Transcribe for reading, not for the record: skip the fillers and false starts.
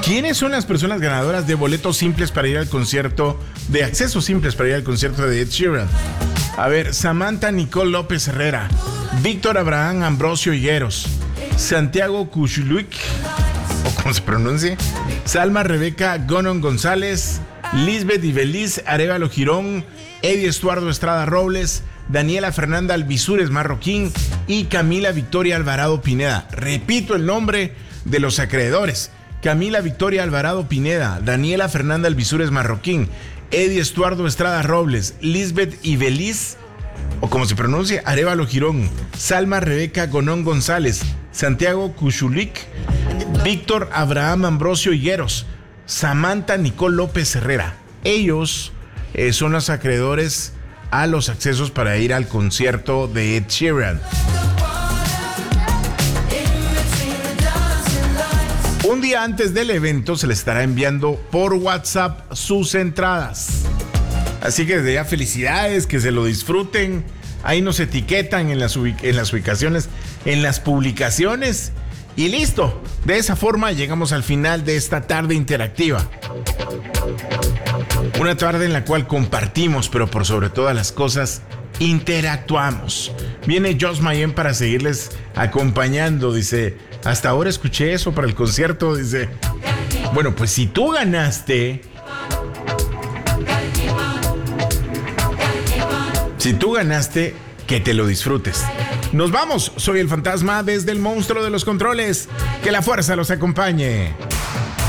¿Quiénes son las personas ganadoras de boletos simples para ir al concierto, de accesos simples para ir al concierto de Ed Sheeran? A ver, Samantha Nicole López Herrera, Víctor Abraham Ambrosio Higueros, Santiago Kuchuluik, o como se pronuncie, Salma Rebeca Gonon González, Lisbeth Ibeliz Arévalo Girón, Eddie Estuardo Estrada Robles, Daniela Fernanda Alvisures Marroquín y Camila Victoria Alvarado Pineda. Repito el nombre de los acreedores: Camila Victoria Alvarado Pineda, Daniela Fernanda Alvisures Marroquín, Eddie Estuardo Estrada Robles, Lisbeth Ibeliz, o como se pronuncia, Arévalo Girón, Salma Rebeca Gonón González, Santiago Kuchuluik, Víctor Abraham Ambrosio Higueros, Samantha Nicole López Herrera. Ellos son los acreedores a los accesos para ir al concierto de Ed Sheeran. Un día antes del evento se les estará enviando por WhatsApp sus entradas. Así que desde ya felicidades, que se lo disfruten. Ahí nos etiquetan en las ubicaciones, en las publicaciones. Y listo. De esa forma llegamos al final de esta tarde interactiva. Una tarde en la cual compartimos, pero por sobre todas las cosas, interactuamos. Viene Joss Mayen para seguirles acompañando. Dice, hasta ahora escuché eso para el concierto. Dice, bueno, pues si tú ganaste, que te lo disfrutes. Nos vamos, soy el fantasma desde el monstruo de los controles. Que la fuerza los acompañe.